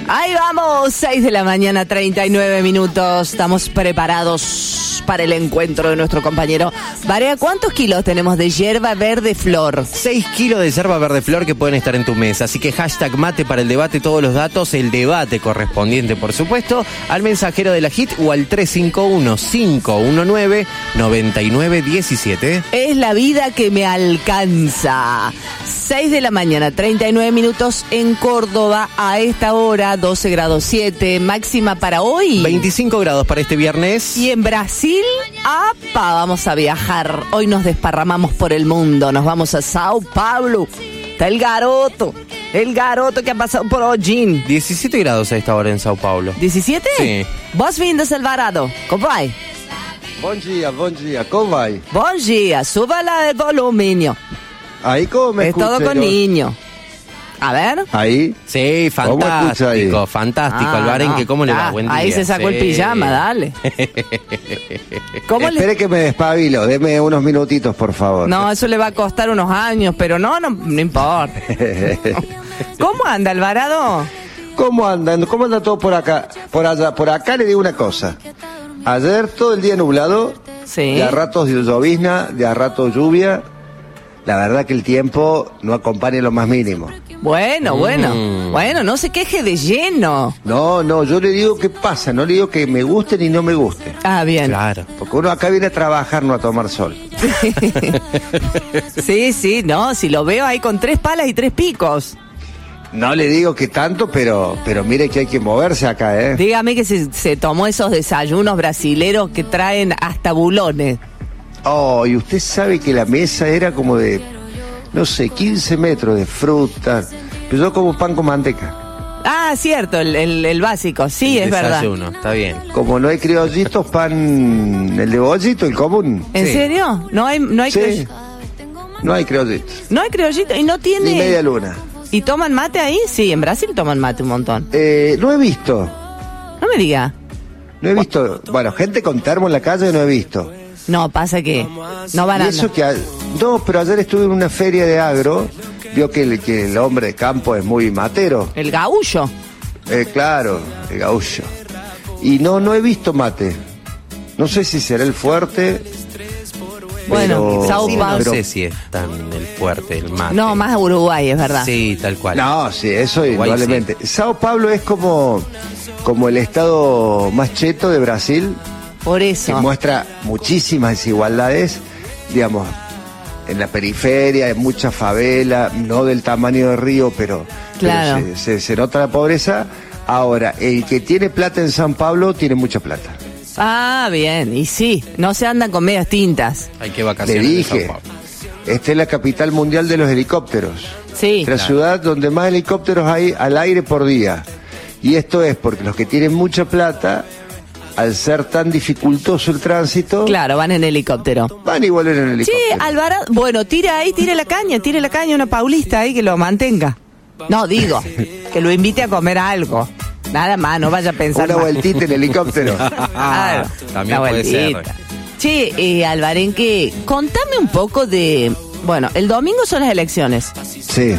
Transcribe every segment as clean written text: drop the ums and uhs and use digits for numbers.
Ahí vamos, 6 de la mañana, 39 minutos. Estamos preparados para el encuentro de nuestro compañero. Varea, ¿cuántos kilos tenemos de hierba verde flor? 6 kilos de hierba verde flor que pueden estar en tu mesa. Así que hashtag mate para el debate, todos los datos, el debate correspondiente, por supuesto, al mensajero de la HIT o al 351-519-9917. Es la vida que me alcanza. 6 de la mañana, 39 minutos en Córdoba. A esta hora, 12 grados 7. Máxima para hoy. 25 grados para este viernes. Y en Brasil, ¡apa! Vamos a viajar. Hoy nos desparramamos por el mundo. Nos vamos a Sao Paulo. Está el garoto que ha pasado por Ojin. 17 grados a esta hora en Sao Paulo. ¿17? Sí. Vos vindas, Alvarado. ¿Cómo vai? Bom dia, como vai? Bom dia, súbala el volumen. Ahí como me Es escucha, todo con ¿no? niño. A ver. Ahí. Sí, fantástico, fantástico. Alvarenque, ¿cómo le va? Buen día. Ahí se sacó el pijama, dale. ¿Cómo Espere que me despabilo, deme unos minutitos, por favor. No, eso le va a costar unos años, pero no importa. ¿Cómo anda, Alvarado? ¿Cómo andan? ¿Cómo anda todo por acá? Por allá, por acá le digo una cosa. Ayer todo el día nublado, Sí. de a ratos llovizna, de a ratos lluvia. La verdad que el tiempo no acompaña lo más mínimo. Bueno, no se queje de lleno. No, yo le digo qué pasa, no le digo que me guste ni no me guste. Ah, bien. Claro. Porque uno acá viene a trabajar, no a tomar sol. Sí, no, si lo veo ahí con 3 palas y 3 picos. No le digo que tanto, pero mire que hay que moverse acá, ¿eh? Dígame que se tomó esos desayunos brasileros que traen hasta bulones. Oh, y usted sabe que la mesa era como de, no sé, 15 metros de fruta. Pero yo como pan con manteca. Ah, cierto, el básico, sí, es verdad. Desayuno, está bien. Como no hay criollitos, pan, el de bollito, el común. ¿En Sí. serio? No hay Sí, criollito. no hay criollitos. No hay criollito y no tiene. Ni media luna. ¿Y toman mate ahí? Sí, en Brasil toman mate un montón. No he visto. No me diga. No he visto. Bueno, gente con termo en la calle no he visto. No, pasa que no van Y a eso que... No, pero ayer estuve en una feria de agro. Vio que el hombre de campo es muy matero. El gaullo. Claro, el gaullo. Y no he visto mate. No sé si será el fuerte. Bueno, Sao Sí, Paulo. no sé si es tan el fuerte, el mate. No, más Uruguay, es verdad. Sí, tal cual. No, sí, eso Igual indudablemente. Sao Paulo es como el estado más cheto de Brasil, Por que eso. muestra muchísimas desigualdades, digamos, en la periferia, en mucha favela, no del tamaño de Río, pero Claro. se nota la pobreza. Ahora, el que tiene plata en San Pablo tiene mucha plata. Ah, bien. Y sí, no se andan con medias tintas. Hay que Le vacaciones de dije, Sao Paulo. esta es la capital mundial de los helicópteros. Sí. La ciudad donde más helicópteros hay al aire por día. Y esto es porque los que tienen mucha plata, al ser tan dificultoso el tránsito, Claro, van en helicóptero. van y vuelven en Sí, helicóptero. Alvarado. Bueno, tire la caña, una paulista ahí que lo mantenga. No, digo, que lo invite a comer algo. Nada más, no vaya a pensar Una más. vueltita en helicóptero. Claro, También una puede ser. vueltita. Che, Alvarenque, contame un poco de... Bueno, el domingo son las elecciones. Sí.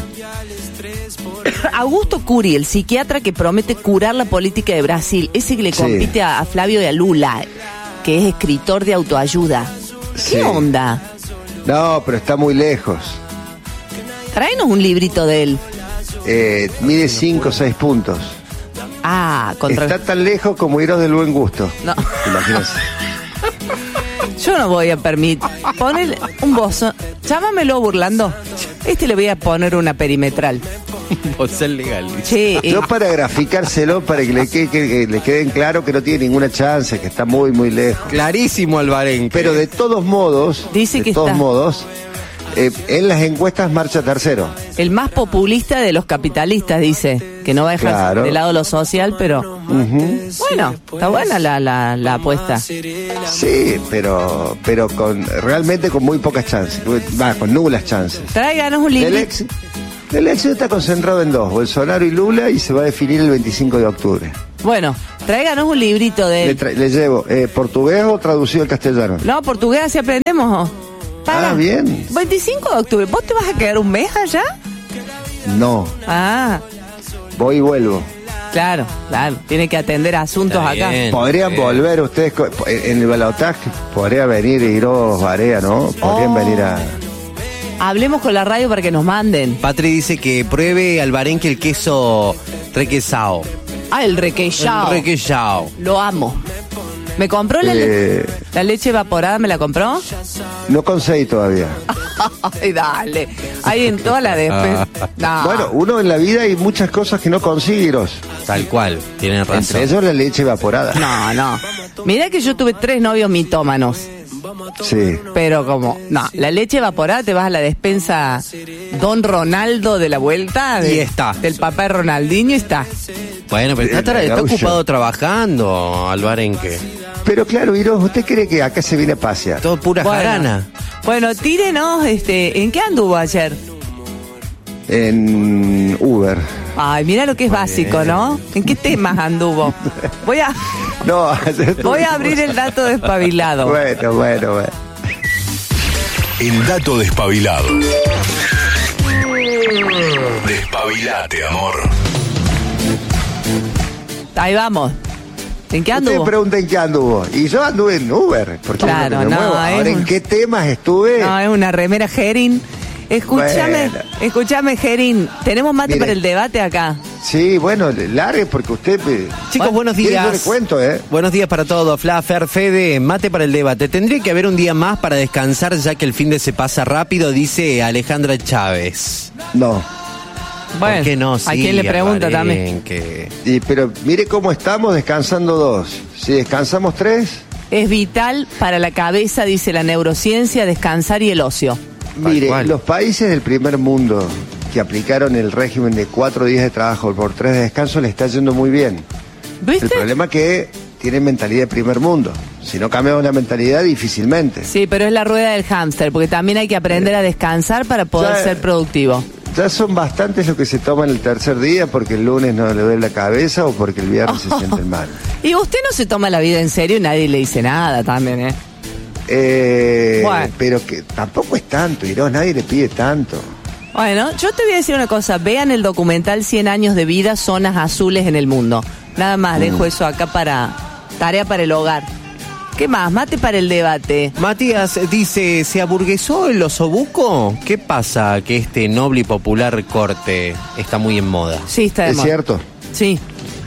Augusto Curi, el psiquiatra que promete curar la política de Brasil, ese que le Sí. compite a Flavio de Lula, que es escritor de autoayuda. Sí. ¿Qué onda? No, pero está muy lejos. Tráenos un librito de él. Mide 5 o 6 puntos. Ah, contra... Está tan lejos como iros del buen gusto. No. Imagínate. Yo no voy a permitir. Ponele un bozo. Llámamelo burlando. Le voy a poner una perimetral. Por ser legal. Che, Yo para graficárselo, para que le queden claro que no tiene ninguna chance, que está muy, muy lejos. Clarísimo, Alvarenque. Pero de todos modos, Dice que está. En las encuestas marcha tercero. el más populista de los capitalistas, dice. Que no va a dejar Claro. de lado lo social, pero... Bueno, está buena la apuesta. Sí, pero realmente con muy pocas chances. Con nulas chances. Tráiganos un El librito. éxito está concentrado en dos, Bolsonaro y Lula, y se va a definir el 25 de octubre. Bueno, tráiganos un librito de... Le llevo portugués o traducido al castellano. No, portugués así aprendemos. Para. Ah, bien. 25 de octubre. ¿Vos te vas a quedar un mes allá? No, Ah, voy y vuelvo. Claro. Tiene que atender asuntos Está acá. bien. Podrían volver ustedes en el balotaje, podría venir Iros Barea, ¿no? Podrían venir a... Hablemos con la radio para que nos manden. Patri dice que pruebe Alvarenque el queso requesao. El requeijao. El requesao. Lo amo. ¿Me compró la leche evaporada? ¿Me la compró? No conseguí todavía. Ay, dale. Ahí en toda la despensa. No. Bueno, uno en la vida hay muchas cosas que no consigue, Iros. Tal cual, tienen razón. Entre ellos la leche evaporada. No. Mirá que yo tuve 3 novios mitómanos. Sí. Pero la leche evaporada, te vas a la despensa Don Ronaldo de la vuelta. Y está. Del papá de Ronaldinho y está. Bueno, pero está ocupado trabajando, Alvarenque. Pero claro, Iros, ¿usted cree que acá se viene a pasear? Todo pura jarana. Bueno, tírenos, ¿en qué anduvo ayer? En Uber. Ay, mira lo que es básico, ¿no? ¿En qué temas anduvo? Voy a abrir el dato despabilado. Bueno. El dato despabilado. Despabilate, amor. Ahí vamos. ¿En qué anduvo? Ustedes pregunten qué anduvo. Y yo anduve en Uber. Porque Claro, me muevo. Ahora, ¿en qué temas estuve? No, es una remera Gerin. Escúchame, Gerin. Tenemos mate para el debate acá. Sí, bueno, largue porque usted... Chicos, buenos días. Yo le cuento, Buenos días para todos. Fla, Fer, Fede, mate para el debate. Tendría que haber un día más para descansar ya que el fin de se pasa rápido, dice Alejandra Chávez. No. Bueno, ¿por qué no? ¿a quién le pregunta Alvarenque? también? Pero mire cómo estamos descansando 2. Si descansamos 3... Es vital para la cabeza, dice la neurociencia, descansar y el ocio. Mire, los países del primer mundo que aplicaron el régimen de 4 días de trabajo por 3 de descanso le está yendo muy bien. ¿Viste? El problema es que tienen mentalidad de primer mundo. Si no cambiamos la mentalidad, difícilmente. Sí, pero es la rueda del hámster, porque también hay que aprender a descansar para poder ser productivo. Ya son bastantes los que se toman el tercer día porque el lunes no le duele la cabeza o porque el viernes se sienten mal. Y usted no se toma la vida en serio y nadie le dice nada también, ¿eh? Bueno. Pero que tampoco es tanto, Iros, nadie le pide tanto. Bueno, yo te voy a decir una cosa. Vean el documental 100 años de vida, zonas azules en el mundo. Nada más, dejo eso acá para tarea para el hogar. ¿Qué más? Mate para el debate. Matías dice, ¿se aburguesó el osobuco? ¿Qué pasa que este noble y popular corte está muy en moda? Sí, está de ¿Es moda. cierto? Sí.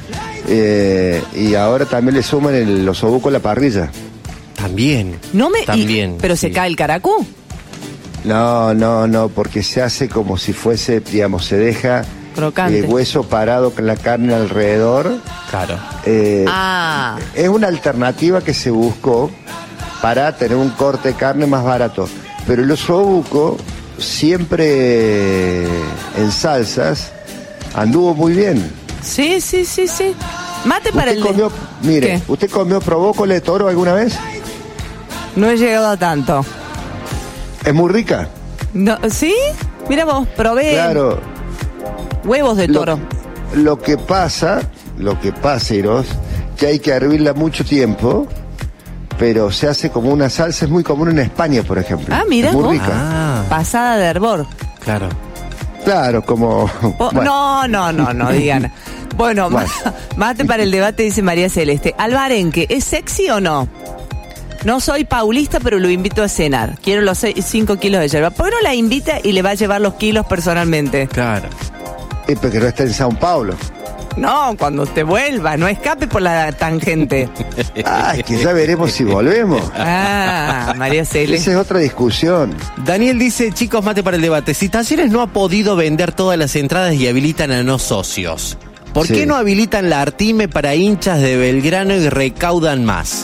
Y ahora también le suman el osobuco a la parrilla. También. También. Pero sí. se cae el caracú. No, porque se hace como si fuese, digamos, se deja crocante. El hueso parado con la carne alrededor. Claro. Es una alternativa que se buscó para tener un corte de carne más barato. Pero el osobuco, siempre en salsas, anduvo muy bien. Sí. Mate para el comió, mire, ¿qué? ¿Usted comió probócole de toro alguna vez? No he llegado a tanto. Es muy rica. No, ¿sí? Mira vos, probé huevos de toro. Lo que pasa, Iros, que hay que hervirla mucho tiempo, pero se hace como una salsa, es muy común en España, por ejemplo. Ah, mira es muy vos. rica. Pasada de hervor. Claro, como... Bueno. No digan. Bueno, mate para el debate, dice María Celeste. Alvarenque, ¿es sexy o no? No soy paulista, pero lo invito a cenar. Quiero los 5 kilos de yerba. ¿Por qué no la invita y le va a llevar los kilos personalmente? Claro. Porque no está en Sao Paulo. No, cuando usted vuelva, no escape por la tangente. Que ya veremos si volvemos. María Celeste. Esa es otra discusión. Daniel dice, chicos, mate para el debate. Si Talleres no ha podido vender todas las entradas y habilitan a no socios, ¿por qué no habilitan la Artime para hinchas de Belgrano y recaudan más?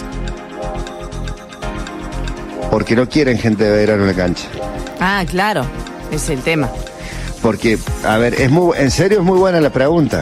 Porque no quieren gente de Belgrano en la cancha. Claro, ese es el tema. Porque, a ver, en serio es muy buena la pregunta.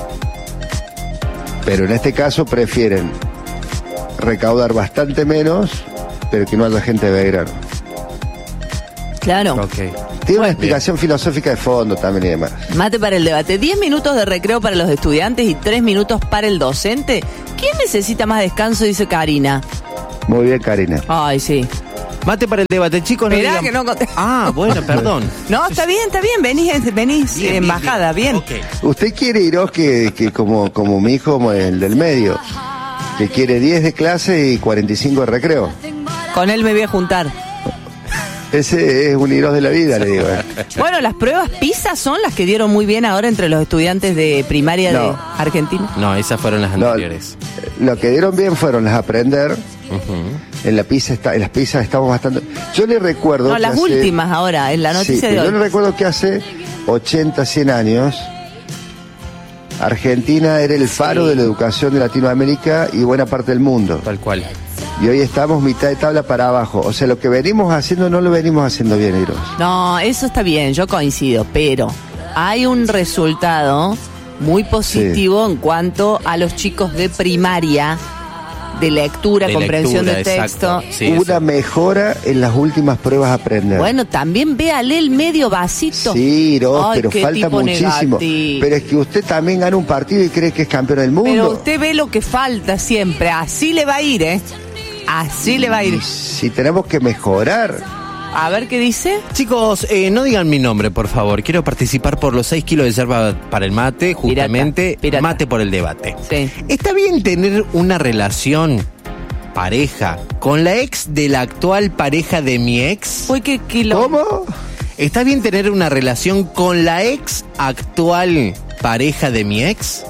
Pero en este caso prefieren recaudar bastante menos, pero que no haya gente de Belgrano. Claro. Okay. Tiene una explicación filosófica de fondo también y demás. Mate para el debate. 10 minutos de recreo para los estudiantes y 3 minutos para el docente. ¿Quién necesita más descanso? Dice Karina. Muy bien, Karina. Ay, sí. Mate para el debate, chicos. Esperá digan... que no conté. Bueno, perdón. No, está bien, venís Bien, embajada, bien. Ok. Usted quiere, Iros, que como mi hijo, como el del medio, que quiere 10 de clase y 45 de recreo. Con él me voy a juntar. Ese es un Iros de la vida, le digo. Bueno, las pruebas PISA son las que dieron muy bien ahora entre los estudiantes de primaria de Argentina. No, esas fueron las anteriores. Lo que dieron bien fueron las aprender. En las PISA estamos bastante... Yo le recuerdo... No, las últimas ahora, en la noticia de hoy. Yo le recuerdo que hace 80, 100 años... Argentina era el faro de la educación de Latinoamérica y buena parte del mundo. Tal cual. Y hoy estamos mitad de tabla para abajo. O sea, lo que venimos haciendo no lo venimos haciendo bien, Iros. No, eso está bien, yo coincido, pero hay un resultado muy positivo en cuanto a los chicos de primaria, de lectura, comprensión de texto. Sí, una mejora en las últimas pruebas a aprender. Bueno, también véale el medio vasito. Sí, Iros, pero qué falta tipo muchísimo. negativo. Pero es que usted también gana un partido y cree que es campeón del mundo. Pero usted ve lo que falta siempre, así le va a ir, Así le va a ir. Si tenemos que mejorar. A ver qué dice. Chicos, no digan mi nombre, por favor. Quiero participar por los 6 kilos de yerba para el mate, justamente. Pirata. Mate por el debate. Sí. ¿Está bien tener una relación, pareja, con la ex de la actual pareja de mi ex? Uy, qué kilo. ¿Cómo? ¿Está bien tener una relación con la ex actual pareja de mi ex?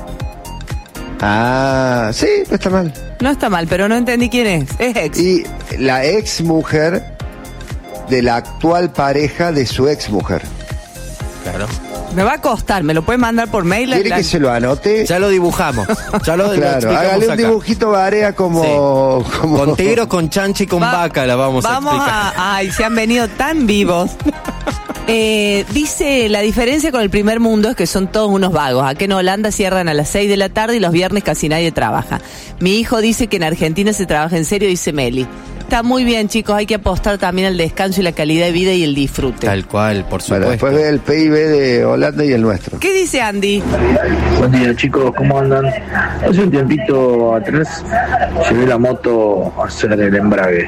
Ah, sí, no está mal. No está mal, pero no entendí quién es. Es ex. Y la ex mujer de la actual pareja de su ex mujer. Claro. Me va a costar, me lo puede mandar por mail. ¿Quiere que se lo anote? Ya lo dibujamos. Ya lo Claro, explicamos hágale un acá. dibujito Barea como... Con tigros, con chancha y con vaca la vamos a explicar. Ay, se han venido tan vivos. Dice, la diferencia con el primer mundo es que son todos unos vagos. Aquí en Holanda cierran a las 6 de la tarde y los viernes casi nadie trabaja. Mi hijo dice que en Argentina se trabaja en serio, dice Meli. Está muy bien, chicos, hay que apostar también al descanso y la calidad de vida y el disfrute. Tal cual, por supuesto. Bueno, después ve el PIB de Holanda y el nuestro. ¿Qué dice Andy? Buen día, chicos, ¿cómo andan? Hace un tiempito atrás llevé la moto a hacer el embrague.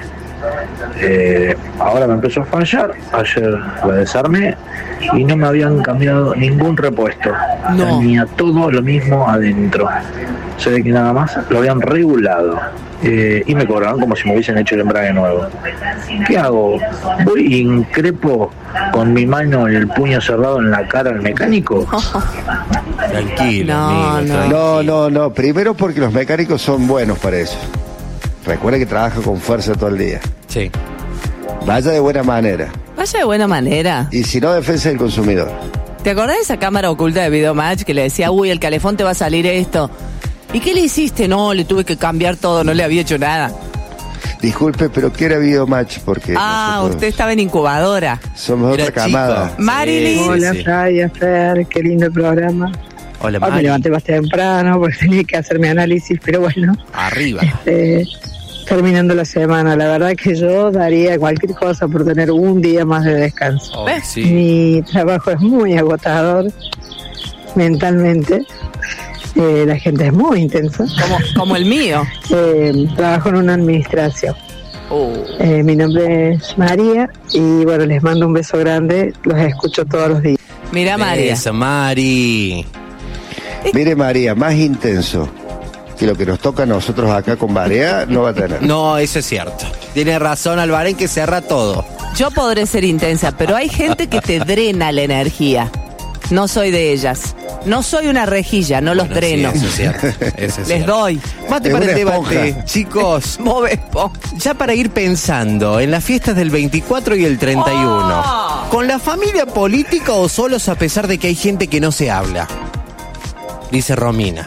Ahora me empezó a fallar, ayer la desarmé y no me habían cambiado ningún repuesto. No. Tenía todo lo mismo adentro. Se ve que nada más lo habían regulado. Y me cobraron como si me hubiesen hecho el embrague nuevo. ¿Qué hago? ¿Voy y increpo con mi mano y el puño cerrado en la cara al mecánico? Tranquilo, No, amigo, no. tranquilo. No. Primero porque los mecánicos son buenos para eso. Recuerda que trabaja con fuerza todo el día. Sí. Vaya de buena manera. Vaya de buena manera. Y si no, defensa del consumidor. ¿Te acordás de esa cámara oculta de Videomatch que le decía, uy, el calefón te va a salir esto? ¿Y qué le hiciste? No, le tuve que cambiar todo, no le había hecho nada. Disculpe, pero ¿qué era Videomatch? Porque nosotros usted estaba en incubadora. somos Era otra camada. chico. Marilyn. Sí, Hola, sí. Flavia, Fer, qué lindo programa. Hola, Hoy me Mari. levanté más temprano porque tenía que hacer mi análisis, pero bueno, Arriba. terminando la semana, la verdad que yo daría cualquier cosa por tener un día más de descanso. Oh, ¿Ves? sí. Mi trabajo es muy agotador mentalmente, la gente es muy intensa. Como el mío. Trabajo en una administración. Mi nombre es María y bueno, les mando un beso grande, los escucho todos los días. Mira, María. Esa, Mari. Mire, María, más intenso que lo que nos toca a nosotros acá con Barea, no va a tener. No, eso es cierto. Tiene razón, Albarén, que cerra todo. Yo podré ser intensa, pero hay gente que te drena la energía. No soy de ellas. No soy una rejilla, no los Bueno, dreno. sí, eso es cierto. Eso es Les cierto. doy. Mate Es para el una debate, esponja. chicos. Bob Esponja. Ya para ir pensando en las fiestas del 24 y el 31. Oh. ¿Con la familia política o solos a pesar de que hay gente que no se habla? Dice Romina.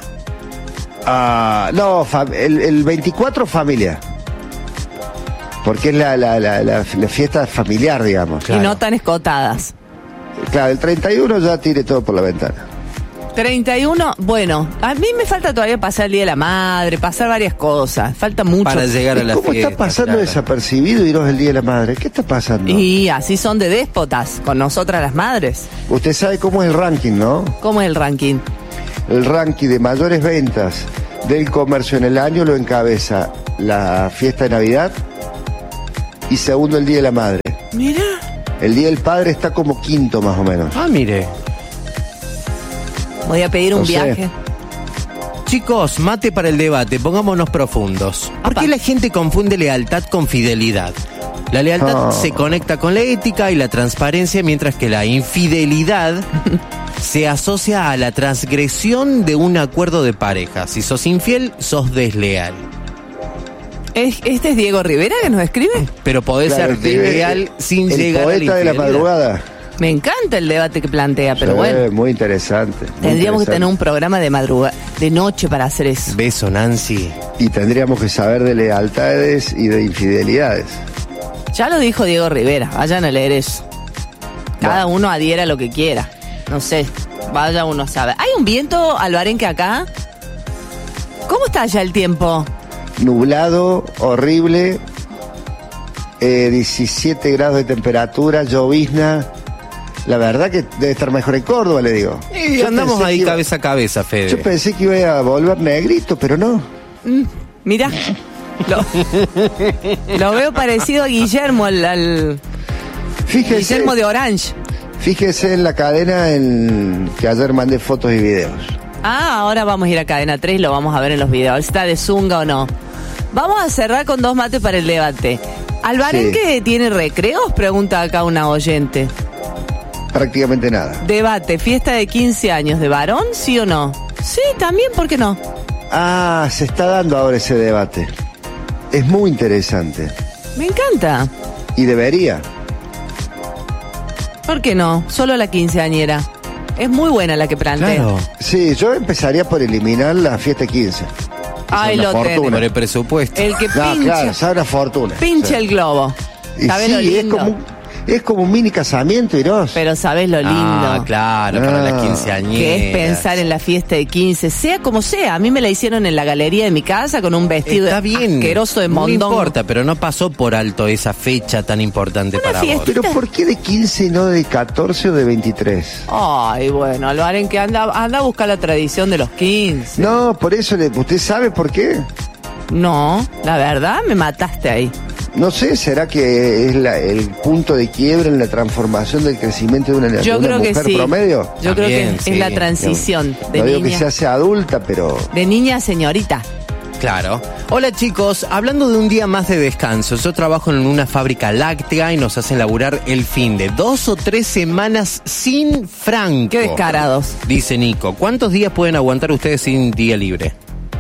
No, el 24 familia. Porque es la fiesta familiar, digamos. Claro. Y no tan escotadas. Claro, el 31 ya tire todo por la ventana. 31, bueno, a mí me falta todavía pasar el Día de la Madre, pasar varias cosas. Falta mucho. Para llegar a la ¿Cómo fiesta. está pasando claro. desapercibido Iros el Día de la Madre? ¿Qué está pasando? Y así son de déspotas, con nosotras las madres. Usted sabe cómo es el ranking, ¿no? ¿Cómo es el ranking? El ranking de mayores ventas del comercio en el año lo encabeza la fiesta de Navidad, y segundo el Día de la Madre. Mira. El Día del Padre está como quinto más o menos. Ah, mire. Voy a pedir un No sé. viaje. Chicos, mate para el debate, pongámonos profundos. ¿Por Apa. qué la gente confunde lealtad con fidelidad? La lealtad se conecta con la ética y la transparencia, mientras que la infidelidad se asocia a la transgresión de un acuerdo de pareja. Si sos infiel, sos desleal. ¿Este es Diego Rivera que nos escribe? Pero podés Claro, ser desleal sin el llegar a la poeta de la infidelidad. madrugada. Me encanta el debate que plantea, pero Sí, bueno. muy interesante. muy Tendríamos que interesante. tener un programa de madrugada, de noche para hacer eso. Beso, Nancy. Y tendríamos que saber de lealtades y de infidelidades. Ya lo dijo Diego Rivera, vayan a leer eso. Cada uno adhiera a lo que quiera. No sé, vaya uno a saber. ¿Hay un viento albarenque acá? ¿Cómo está allá el tiempo? Nublado, horrible, 17 grados de temperatura, llovizna. La verdad que debe estar mejor en Córdoba, le digo. Y Yo andamos pensé ahí que iba- cabeza a cabeza, Fede. Yo pensé que iba a volver negrito, pero no. Mirá, lo veo parecido a Guillermo, al Fíjese, Guillermo de Orange. fíjese en la cadena en que ayer mandé fotos y videos. Ah, ahora vamos a ir a Cadena 3 y lo vamos a ver en los videos, a ver si está de zunga o no. Vamos a cerrar con 2 mates para el debate. ¿Albarenque tiene recreos? Pregunta acá una oyente. Prácticamente nada. Debate, fiesta de 15 años de varón, ¿sí o no? Sí, también, ¿por qué no? Ah, se está dando ahora ese debate. Es muy interesante. Me encanta. Y debería. ¿Por qué no? Solo la quinceañera. Es muy buena la que plantea. Claro. Sí, yo empezaría por eliminar la fiesta de 15. Ay, Es una lo tenés. Por el presupuesto. El que No, pincha, claro, es una fortuna. pincha Sí. el globo. Y ¿Sabés lo sí, lindo? es como un mini casamiento, Irós. Pero ¿sabés lo lindo? Ah, claro, para Ah, las quinceañeras. Que es pensar en la fiesta de 15, sea como sea. A mí me la hicieron en la galería de mi casa con un vestido Está bien. asqueroso de No mondongo. importa, pero no pasó por alto esa fecha tan importante para fiesta. vos. Pero ¿por qué de 15 y no de 14 o de 23? Ay, bueno, Albarenque, anda a buscar la tradición de los 15. No, por eso, ¿usted sabe por qué? No, la verdad me mataste ahí. No sé, ¿será que es el punto de quiebre en la transformación del crecimiento de una, Yo de una creo que mujer sí. promedio? Yo creo También, que sí. es la transición de No digo que se niña. hace adulta, pero... De niña a señorita. Claro. Hola chicos, hablando de un día más de descanso, yo trabajo en una fábrica láctea y nos hacen laburar el fin de 2 o 3 semanas sin franco. Qué descarados. Dice Nico, ¿cuántos días pueden aguantar ustedes sin día libre?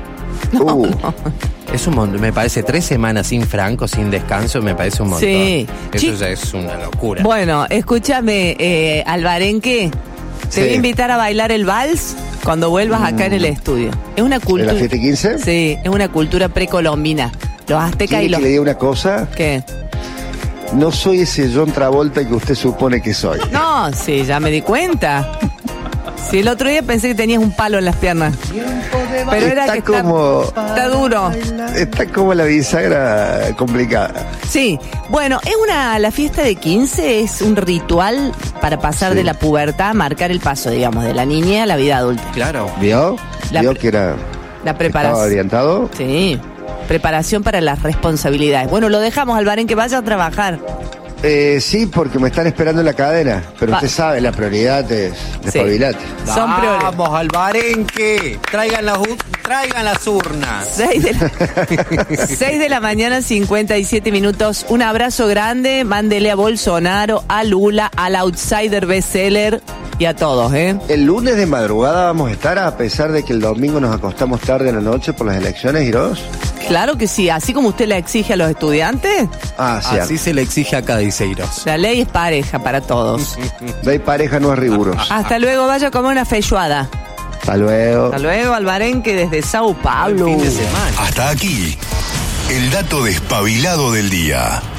Es un montón, me parece 3 semanas sin franco, sin descanso, me parece un montón. Sí. Eso ya es una locura. Bueno, escúchame, Albarenque, te Sí. voy a invitar a bailar el vals cuando vuelvas acá en el estudio. Es una ¿En cultura. la fiesta de 15? Sí, es una cultura precolombina. Los aztecas y ¿Quiere los. que le diga una cosa? ¿Qué? No soy ese John Travolta que usted supone que soy. No, sí, ya me di cuenta. Sí, el otro día pensé que tenías un palo en las piernas. Pero era Está que como... está duro. Está como la bisagra complicada. Sí, bueno, la fiesta de 15 es un ritual para pasar Sí. de la pubertad a marcar el paso, digamos, de la niñez a la vida adulta. Claro. ¿Vio? La ¿Vio pre- que era... La estaba preparación. orientado? Sí, preparación para las responsabilidades. Bueno, lo dejamos, Albarenque, vaya a trabajar. Sí, porque me están esperando en la cadena. Pero Va. usted sabe, la prioridad es despabilate. Son prioridades. Vamos, Albarenque. Traigan las urnas. 6 de la mañana, 57 minutos. Un abrazo grande. Mándele a Bolsonaro, a Lula, al outsider bestseller y a todos, ¿eh? El lunes de madrugada vamos a estar, a pesar de que el domingo nos acostamos tarde en la noche por las elecciones, Irós. Claro que sí. Así como usted le exige a los estudiantes, Ah, sí. Así se le exige a cada Iseiros. la ley es pareja para todos. De pareja no es riguroso. Hasta luego, vaya a comer una feijoada. Hasta luego. Hasta luego, Albarenque, desde Sao Paulo. Fin de semana. Hasta aquí, el dato despabilado del día.